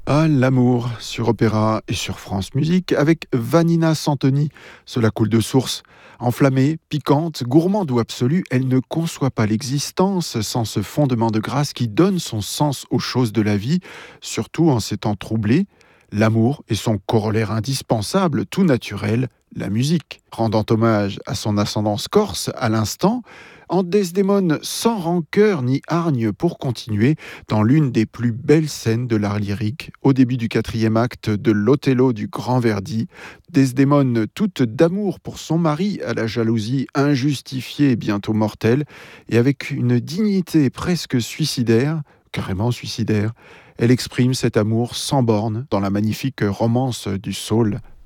Ah, l'amour sur Opéra et sur France Musique avec Vanina Santoni. Cela coule de source. Enflammée, piquante, gourmande ou absolue, elle ne conçoit pas l'existence sans ce fondement de grâce qui donne son sens aux choses de la vie, surtout en ces temps troublés. L'amour est son corollaire indispensable, tout naturel, la musique. Rendant hommage à son ascendance corse à l'instant, en Desdémone sans rancœur ni hargne pour continuer, dans l'une des plus belles scènes de l'art lyrique, au début du quatrième acte de l'Othello du Grand Verdi, Desdémone, toute d'amour pour son mari, à la jalousie injustifiée et bientôt mortelle, et avec une dignité presque suicidaire, carrément suicidaire, elle exprime cet amour sans bornes dans la magnifique romance du Saule.